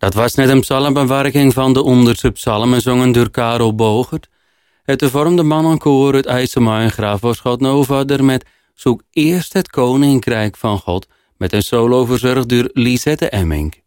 Dat was net een psalmbewerking van de onderste psalmen zongen door Karel Bogert. Het vormde mannenkoor uit IJsselmuiden Graafschot gaat nou verder met Zoek eerst het Koninkrijk van God met een solo verzorgd door Lisette Emmink.